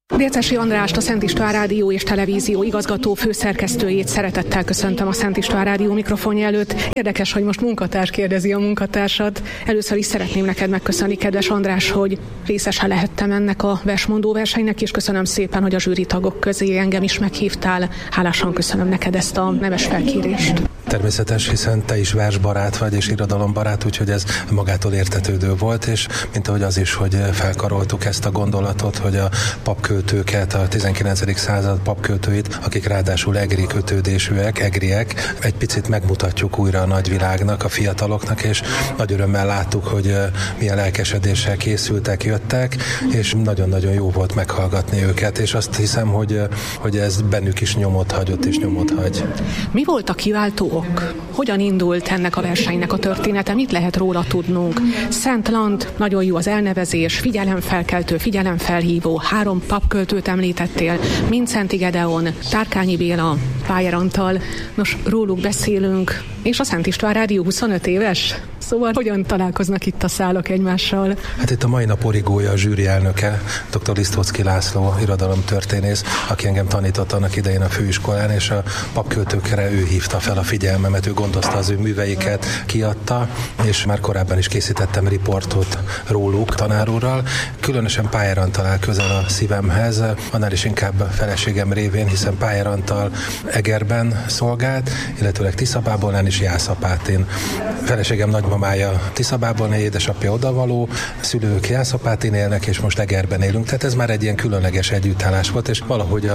Dércesi Andrást, a Szent István Rádió és Televízió igazgató főszerkesztőjét szeretettel köszöntöm a Szent István Rádió mikrofonja előtt. Érdekes, hogy most munkatárs kérdezi a munkatársat. Először is szeretném neked megköszönni, kedves András, hogy részese lehettem ennek a versmondó versenynek, és köszönöm szépen, hogy a zsűri tagok közé engem is meghívtál. Hálásan köszönöm neked ezt a neves felkérést. Természetes, hiszen te is versbarát vagy és irodalombarát, úgyhogy ez magától értetődő volt, és mint ahogy az is, hogy felkaroltuk ezt a gondolatot, hogy a papköltőket, a 19. század papköltőit, akik ráadásul egri kötődésűek, egriek, egy picit megmutatjuk újra a nagyvilágnak, a fiataloknak, és nagy örömmel láttuk, hogy milyen lelkesedéssel készültek, jöttek, és nagyon-nagyon jó volt meghallgatni őket, és azt hiszem, hogy ez bennük is nyomot hagyott és nyomot hagy. Mi volt a kiváltó ok? Hogyan indult ennek a versenynek a története? Mit lehet róla tudnunk? Szentland, nagyon jó az elnevezés, figyelemfelkeltő, figyelemfelhívó, 3 papköltőt említettél, Mindszenty Gedeon, Tárkányi Béla, Pájer Antal. Nos, róluk beszélünk, és a Szent István Rádió 25 éves? Szóval hogyan találkoznak itt a szálak egymással? Hát itt a mai nap origója a zsűri elnöke, dr. Lisztóczky László, irodalomtörténész, aki engem tanított annak idején a főiskolán, és a papköltőkre ő hívta fel a figyelmemet, ő gondozta az ő műveiket, kiadta, és már korábban is készítettem riportot róluk tanár úrral. Különösen Pájer Antal áll közel a szívemhez, annál is inkább feleségem révén, hiszen Pájer Antal Egerben szolgált, illetőleg Tiszabábolnán és Jászapátén. Feleségem nagymamája Tiszabábolnán, édesapja odavaló, szülők Jászapátén élnek, és most Egerben élünk, tehát ez már egy ilyen különleges együttállás volt, és valahogy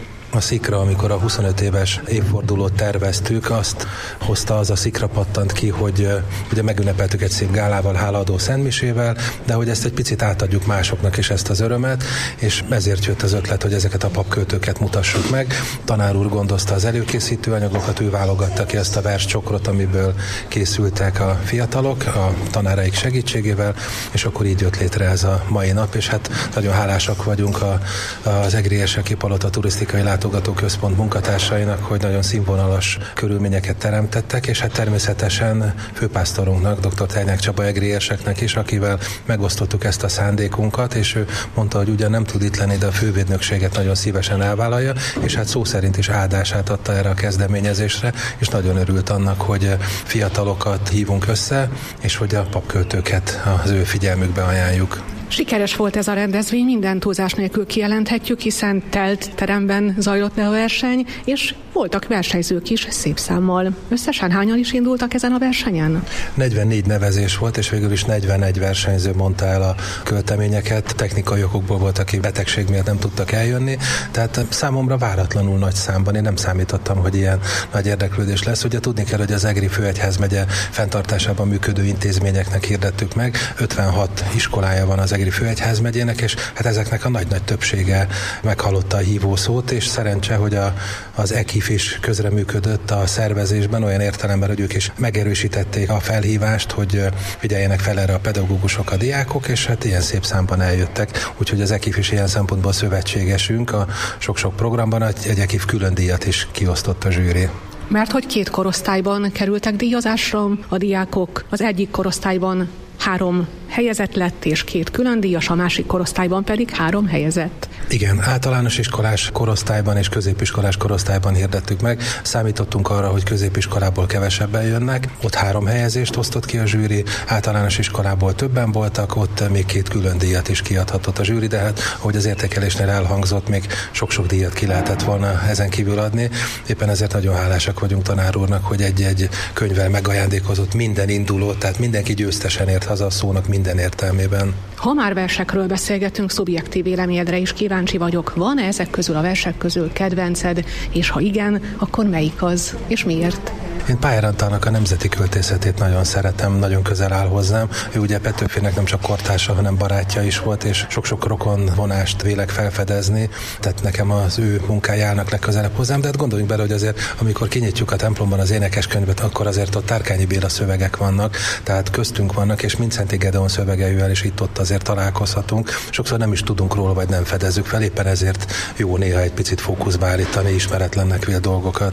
a szikra, amikor a 25 éves évfordulót terveztük, azt hozta az a szikra pattant ki, hogy ugye megünnepeltük egy szép gálával, hálaadó szentmisével, de hogy ezt egy picit átadjuk másoknak is ezt az örömet, és ezért jött az ötlet, hogy ezeket a papköltőket mutassuk meg. Tanár úr gondozta az előkészítő anyagokat, ő válogatta ki ezt a verscsokrot, amiből készültek a fiatalok, a tanáraik segítségével, és akkor így jött létre ez a mai nap, és hát nagyon hálásak vagyunk az Egri Érseki Palota Turisztikai Látogatóközpont munkatársainak, hogy nagyon színvonalas körülményeket teremtettek, és hát természetesen főpásztorunknak, dr. Tejnák Csaba egri érseknek is, akivel megosztottuk ezt a szándékunkat, és ő mondta, hogy ugyan nem tud itt lenni, de a fővédnökséget nagyon szívesen elvállalja, és hát szó szerint is áldását adta erre a kezdeményezésre, és nagyon örült annak, hogy fiatalokat hívunk össze, és hogy a papköltőket az ő figyelmükbe ajánljuk. Sikeres volt ez a rendezvény, minden túlzás nélkül kijelenthetjük, hiszen telt teremben zajlott le a verseny, és voltak versenyzők is szép számmal. Összesen hányan is indultak ezen a versenyen? 44 nevezés volt, és végül is 41 versenyző mondta el a költeményeket. Technikai okokból volt, aki betegség miatt nem tudtak eljönni, tehát számomra váratlanul nagy számban. Én nem számítottam, hogy ilyen nagy érdeklődés lesz. Ugye tudni kell, hogy az Egri Főegyházmegye fenntartásában működő intézményeknek hirdettük meg. 56 iskolája van az Egri Főegyházmegyének, és hát ezeknek a nagy-nagy többsége meghallotta a hívószót, és szerencse, hogy az EKIF is közreműködött a szervezésben, olyan értelemben, hogy ők is megerősítették a felhívást, hogy figyeljenek fel erre a pedagógusok, a diákok, és hát ilyen szép számban eljöttek. Úgyhogy az EKIF is ilyen szempontból szövetségesünk a sok-sok programban, egy EKIF külön díjat is kiosztott a zsűri. Mert hogy 2 korosztályban kerültek díjazásra a diákok, az egyik korosztályban 3 helyezett lett, és 2 külön díjas, a másik korosztályban pedig 3 helyezett. Igen, általános iskolás korosztályban és középiskolás korosztályban hirdettük meg. Számítottunk arra, hogy középiskolából kevesebben jönnek. Ott 3 helyezést osztott ki a zsűri, általános iskolából többen voltak, ott még 2 külön díjat is kiadhatott a zsűri, de hát ahogy az értékelésnél elhangzott, még sok-sok díjat ki lehetett volna ezen kívül adni. Éppen ezért nagyon hálásak vagyunk tanár úrnak, hogy egy könyvvel megajándékozott minden indulót, tehát mindenki győztesen ért haza a szónak minden értelmében. Ha már versekről beszélgetünk, szubjektív véleményedre is kíváncsi vagyok. Van-e ezek közül, a versek közül kedvenced, és ha igen, akkor melyik az, és miért? Én Pájer Antalnak a nemzeti költészetét nagyon szeretem, nagyon közel áll hozzám. Ő ugye Petőfinek nem csak kortársa, hanem barátja is volt, és sok-sok rokonvonást vélek felfedezni, tehát nekem az ő munkája állnak legközelebb hozzám, de hát gondoljunk bele, hogy azért, amikor kinyitjuk a templomban az énekeskönyvet, akkor azért ott Tárkányi Béla szövegek vannak, tehát köztünk vannak, és Mindszenty Gedeon szövegeivel is itt-ott azért találkozhatunk. Sokszor nem is tudunk róla, vagy nem fedezzük fel, éppen ezért jó néha egy picit fókuszba állítani ismeretlennek vélt dolgokat.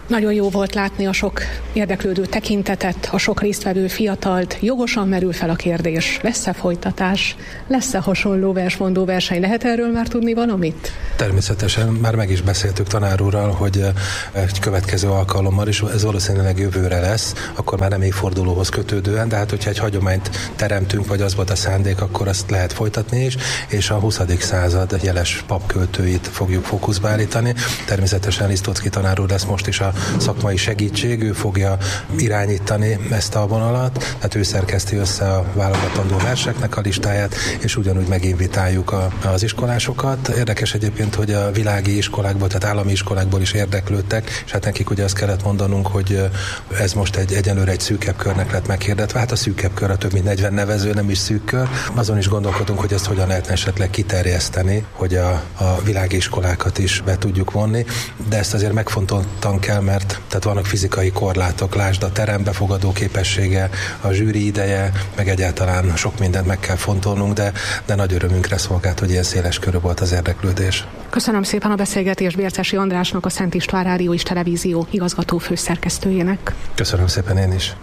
Nagyon jó volt látni a sok érdeklődő tekintetet, a sok résztvevő fiatalt. Jogosan merül fel a kérdés, lesz-e folytatás, lesz-e hasonló versmondó verseny? Lehet erről már tudni valamit? Természetesen már meg is beszéltük tanár úrral, hogy egy következő alkalommal is, ez valószínűleg jövőre lesz, akkor már nem évfordulóhoz kötődően, de hát hogyha egy hagyományt teremtünk, vagy az volt a szándék, akkor azt lehet folytatni is, és a 20. század jeles papköltőit fogjuk fókuszba állítani. Természetesen Lisztocki tanár úr lesz most is a szakmai segítség, ő fogja irányítani ezt a vonalat, tehát ő szerkeszti össze a válogatandó verseknek a listáját, és ugyanúgy meginvitáljuk az iskolásokat. Érdekes egyébként, hogy a világi iskolákból, tehát állami iskolákból is érdeklődtek, és hát nekik ugye azt kellett mondanunk, hogy ez most egyenlőre egy szűkebb körnek lett meghirdetve. Hát a szűkebb kör a több mint 40 nevező, nem is szűk kör. Azon is gondolkodunk, hogy ezt hogyan lehetne esetleg kiterjeszteni, hogy a világi iskolákat is be tudjuk vonni, de ezt azért megfontoltan kell, mert tehát vannak fizikai korlátok, lásd a terem befogadó képessége, a zsűri ideje, meg egyáltalán sok mindent meg kell fontolnunk, de nagy örömünkre szolgált, hogy ilyen széles körű volt az érdeklődés. Köszönöm szépen a beszélgetést Bércesi Andrásnak, a Szent István Rádió és Televízió igazgató főszerkesztőjének. Köszönöm szépen én is.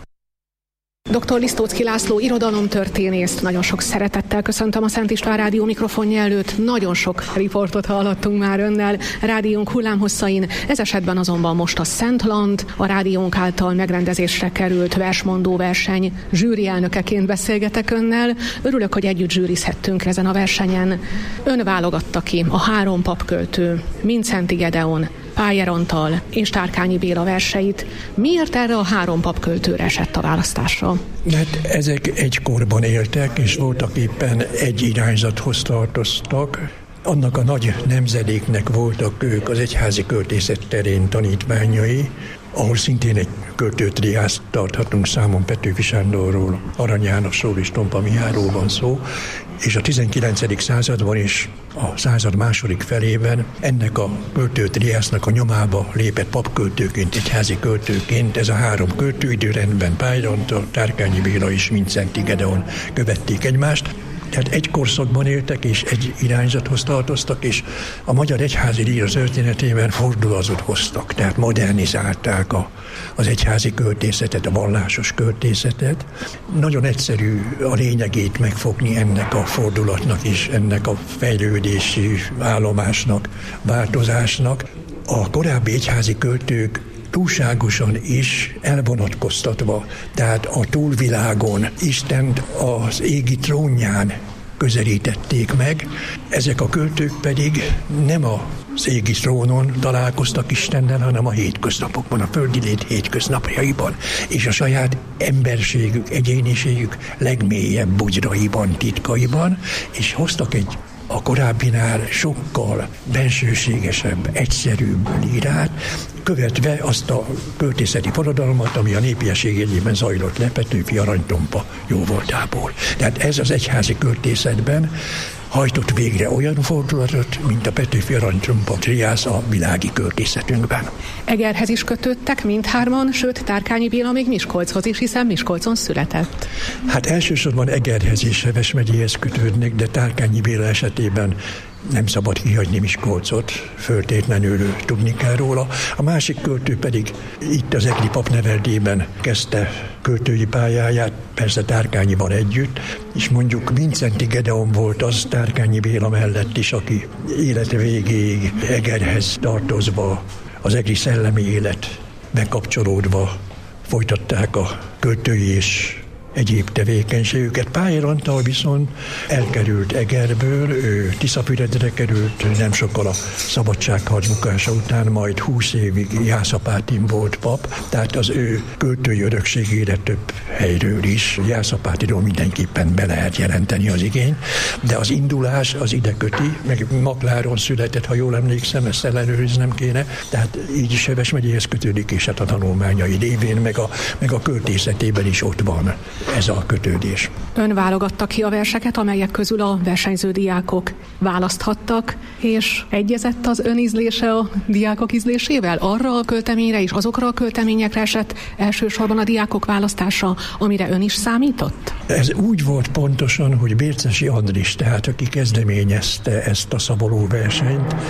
Dr. Lisztocki László irodalomtörténészt nagyon sok szeretettel köszöntöm a Szent István Rádió mikrofonja előtt. Nagyon sok riportot hallottunk már önnel rádiónk hullámhosszain, ez esetben azonban most a Szentland, a rádiónk által megrendezésre került versmondó verseny zsűri elnökeként beszélgetek önnel. Örülök, hogy együtt zsűrizhettünk ezen a versenyen. Ön válogatta ki a 3 papköltő, Mindszenty Gedeon, Pájer Antal és Tárkányi Béla verseit. Miért erre a 3 papköltőre esett a választásra? Mert ezek egy korban éltek, és voltak éppen egy irányzathoz tartoztak. Annak a nagy nemzedéknek voltak ők az egyházi költészet terén tanítványai, ahol szintén egy költőtriászt tarthatunk számon, Petőfi Sándorról, Arany Jánosról és Tompa Mihályról van szó, és a 19. században és a század második felében ennek a költőtriásznak a nyomába lépett papköltőként, egyházi költőként ez a 3 költő időrendben Pájer Antal, Tárkányi Béla és Mindszenty Gedeon követték egymást. Tehát egy korszakban éltek, és egy irányzathoz tartoztak, és a magyar egyházi líra történetében fordulatot hoztak, tehát modernizálták az egyházi költészetet, a vallásos költészetet. Nagyon egyszerű a lényegét megfogni ennek a fordulatnak és ennek a fejlődési állomásnak, változásnak. A korábbi egyházi költők túlságosan is elvonatkoztatva, tehát a túlvilágon Istent az égi trónján közelítették meg, ezek a költők pedig nem az égi trónon találkoztak Istennel, hanem a hétköznapokban, a földi lét hétköznapjaiban, és a saját emberségük, egyéniségük legmélyebb bugyraiban, titkaiban, és hoztak egy a korábbinál sokkal bensőségesebb, egyszerűbb lírát, követve azt a költészeti forradalmat, ami a népiesség jegyében zajlott le Petőfi Aranytompa jóvoltából. Tehát ez az egyházi költészetben hajtott végre olyan fordulatot, mint a Petőfi Aranytompa triász a világi költészetünkben. Egerhez is kötődtek mindhárman, sőt Tárkányi Béla még Miskolchoz is, hiszen Miskolcon született. Hát elsősorban Egerhez és Heves megyéhez kötődnek, de Tárkányi Béla esetében nem szabad kihagyni Miskolcot, föltétlenül tudni kell róla. A másik költő pedig itt az egri papneveldében kezdte költői pályáját, persze Tárkányiban együtt, és mondjuk Mindszenty Gedeon volt az Tárkányi Béla mellett is, aki élete végéig Egerhez tartozva, az egri szellemi élet bekapcsolódva folytatták a költői és egyéb tevékenységüket. Pájer Antal viszont elkerült Egerből, ő Tiszafüredre került, nem sokkal a szabadságharc bukása után, majd 20 évig Jászapátin volt pap, tehát az ő költői örökségére több helyről is. Jászapátiról mindenképpen be lehet jelenteni az igény, de az indulás az ide köti, meg Makláron született, ha jól emlékszem, ezt ellenőriznem kéne, tehát így is Heves megyéhez kötődik, és hát a tanulmányai révén, meg a költészetében is ott van ez a kötődés. Ön válogatta ki a verseket, amelyek közül a versenyző diákok választhattak, és egyezett az ön ízlése a diákok ízlésével? Arra a költeményre és azokra a költeményekre esett elsősorban a diákok választása, amire ön is számított? Ez úgy volt pontosan, hogy Bércesi Andris, tehát aki kezdeményezte ezt a szaboló versenyt,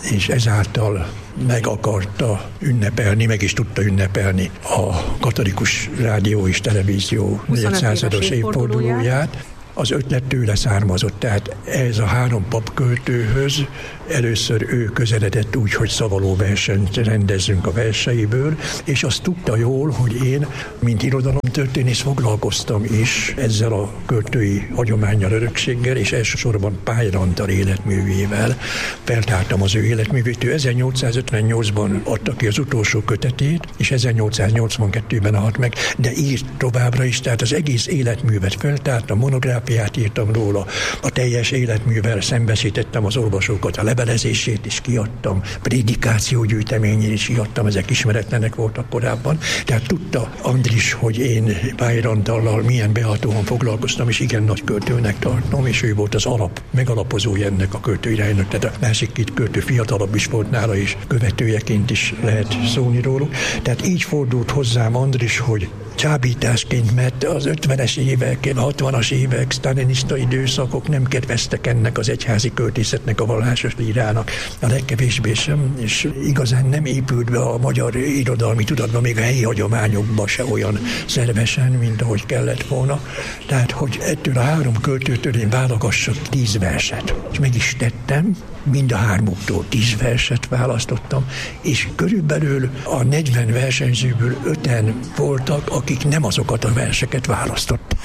és ezáltal meg akarta ünnepelni, meg is tudta ünnepelni a Katolikus Rádió és Televízió 400. évfordulóját. Az ötlet tőle származott, tehát ez a 3 papköltőhöz először ő közeledett úgy, hogy szavalóversenyt rendezzünk a verseiből, és azt tudta jól, hogy én, mint irodalomtörténész foglalkoztam is ezzel a költői hagyománnyal, örökséggel, és elsősorban Pál Antal életművével. Feltártam az ő életművét. Ő 1858-ban adta ki az utolsó kötetét, és 1882-ben halt meg, de írt továbbra is, tehát az egész életművet feltártam, monográfiát írtam róla, a teljes életművel szembesítettem az olvasókat, a levelezését is kiadtam, prédikációgyűjteményét is kiadtam, ezek ismeretlenek voltak korábban. Tehát tudta Andris, hogy én Pál Antallal milyen behatóan foglalkoztam, és igen nagy költőnek tartom, és ő volt az megalapozója ennek a költőiránynak. Tehát a másik 2 költő fiatalabb is volt nála, és követőjeként is lehet szólni róluk. Tehát így fordult hozzám Andris, hogy csábításként, mert az 50-es évek, 60-as évek, sztálinista időszakok nem kedveztek ennek az egyházi költészetnek, a vallásos lírának, a legkevésbé sem, és igazán nem épült be a magyar irodalmi tudatba, még a helyi hagyományokba se olyan szervesen, mint ahogy kellett volna. Tehát, hogy ettől a 3 költőtől én válogassak 10 verset. És meg is tettem, mind a 3-uktól 10 verset választottam, és körülbelül a 40 versenyzőből 5-en voltak, akik nem azokat a verseket választották.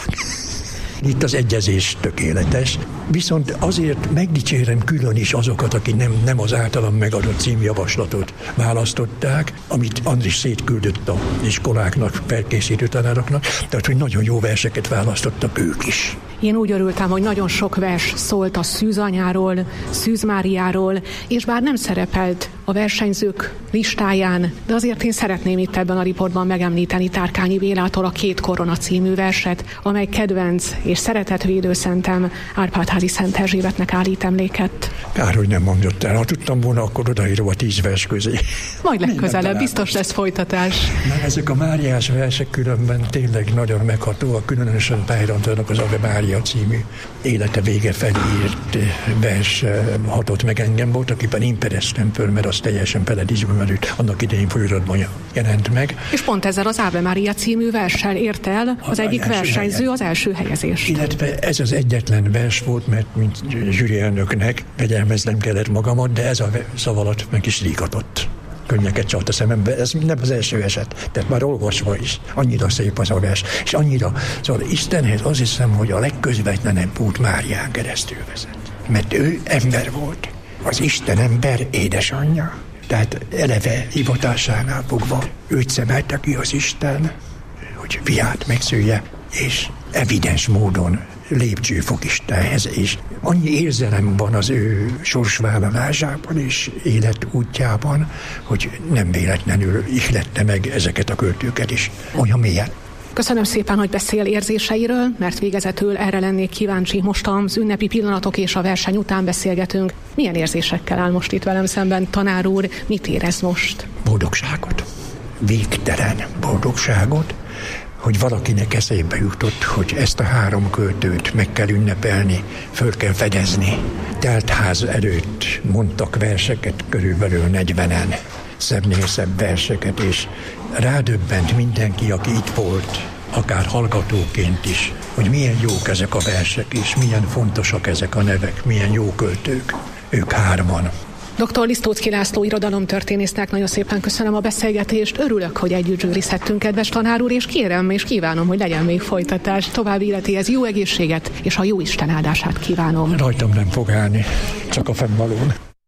Itt az egyezés tökéletes, viszont azért megdicsérem külön is azokat, akik nem az általam megadott címjavaslatot választották, amit Andris szétküldött az iskoláknak, felkészítő tanároknak, tehát hogy nagyon jó verseket választottak ők is. Én úgy örültem, hogy nagyon sok vers szólt a Szűz anyáról, Szűz Máriáról, és bár nem szerepelt a versenyzők listáján, de azért én szeretném itt ebben a riportban megemlíteni Tárkányi Bélától a 2 korona című verset, amely kedvenc és szeretett védőszentem Árpád-házi Szent Erzsébetnek állít emléket. Kár, hogy nem mondott el. Ha tudtam volna, akkor odaírom a 10 vers közé. Majd legközelebb, biztos lesz folytatás. Na, ezek a Máriás versek különben tényleg nagyon meghatóak, különösen Pál Antalnak az Ave Mária című élete vége felé írt vers hatott meg engem. Voltak éppen én pereztem föl, mert az teljesen feledésbe merült. Annak idején folyóiratban jelent meg. És pont ezzel az Ave Mária című verssel ért el az egyik versenyző az első helyezést. Illetve ez az egyetlen vers volt, mert mint zsűrielnöknek fegyelmeznem kellett magamat, de ez a szav alatt meg is rígatott. Könnyeket csalt a szemembe, ez nem az első eset, tehát már olvasva is. Annyira szép az a vers, és annyira, szóval Istenhez azt hiszem, hogy a legközvetlenebb út Márián keresztül vezet. Mert ő ember volt, az Isten ember édesanyja. Tehát eleve hivatásánál fogva őt szemelte ki az Isten, hogy fiát megszülje, és evidens módon lépcsőfok Istenhez, és annyi érzelem van az ő sorsvállalásában és életútjában, hogy nem véletlenül ihlette meg ezeket a költőket is olyan mélyen. Köszönöm szépen, hogy beszél érzéseiről, mert végezetül erre lennék kíváncsi. Most az ünnepi pillanatok és a verseny után beszélgetünk. Milyen érzésekkel áll most itt velem szemben, tanár úr? Mit érez most? Boldogságot. Végtelen boldogságot, hogy valakinek eszébe jutott, hogy ezt a 3 költőt meg kell ünnepelni, föl kell fedezni. Teltház előtt mondtak verseket, körülbelül 40-en, szebbnél szebb verseket, és rádöbbent mindenki, aki itt volt, akár hallgatóként is, hogy milyen jók ezek a versek, és milyen fontosak ezek a nevek, milyen jó költők, ők 3-an. Dr. Lisztóczky László irodalomtörténésznek nagyon szépen köszönöm a beszélgetést. Örülök, hogy együtt zsűrizhettünk, kedves tanár úr, és kérem és kívánom, hogy legyen még folytatás. További életéhez jó egészséget, és a jó Isten áldását kívánom. Rajtam nem fog állni, csak a fennvalón.